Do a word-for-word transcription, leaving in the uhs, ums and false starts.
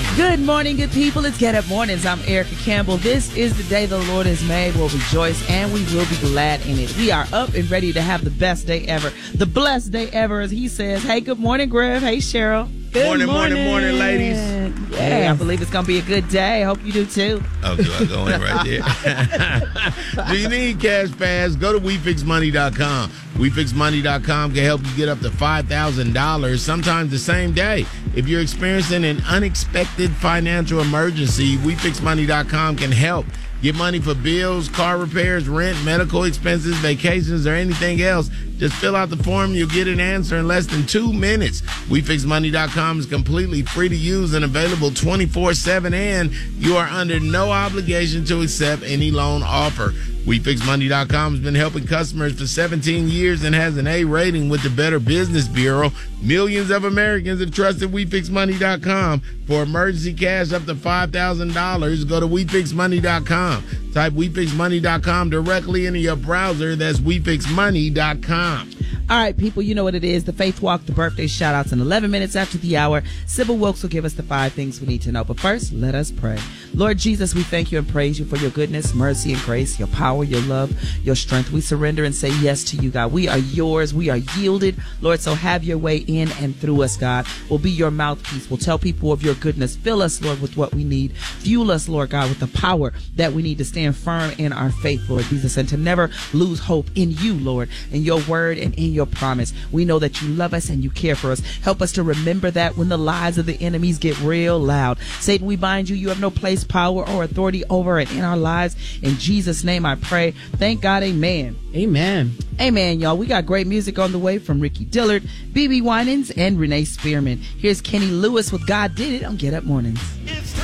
Good morning, good people. It's Get Up Mornings. I'm Erica Campbell. This is the day the Lord has made. We'll rejoice and we will be glad in it. We are up and ready to have the best day ever. The blessed day ever, as he says. Hey, good morning, Griff. Hey, Cheryl. Good morning, morning, morning, ladies. Yes. Hey, I believe it's going to be a good day. I hope you do too. Oh, do I go in right there? Do you need cash fast? Go to we fix money dot com. we fix money dot com can help you get up to five thousand dollars, sometimes the same day. If you're experiencing an unexpected financial emergency, we fix money dot com can help. Get money for bills, car repairs, rent, medical expenses, vacations, or anything else. Just fill out the form. You'll get an answer in less than two minutes. we fix money dot com is completely free to use and available twenty-four seven, and you are under no obligation to accept any loan offer. we fix money dot com has been helping customers for seventeen years and has an A rating with the Better Business Bureau. Millions of Americans have trusted we fix money dot com for emergency cash up to five thousand dollars. Go to we fix money dot com. Type we fix money dot com directly into your browser. That's we fix money dot com. All right, people, you know what it is. The Faith Walk, the birthday shout-outs in eleven minutes after the hour. Sybil Wilkes will give us the five things we need to know. But first, let us pray. Lord Jesus, we thank you and praise you for your goodness, mercy, and grace, your power, your love, your strength. We surrender and say yes to you, God. We are yours. We are yielded, Lord, so have your way in and through us, God. We'll be your mouthpiece. We'll tell people of your goodness. Fill us, Lord, with what we need. Fuel us, Lord God, with the power that we need to stand firm in our faith, Lord Jesus, and to never lose hope in you, Lord, in your word and in your promise. We know that you love us and you care for us. Help us to remember that when the lies of the enemies get real loud. Satan, we bind you. You have no place, power, or authority over it in our lives. In Jesus' name I pray. Thank God. Amen. Amen. Amen, y'all. We got great music on the way from Ricky Dillard, B B Winans, and Renee Spearman. Here's Kenny Lewis with God Did It on Get Up Mornings.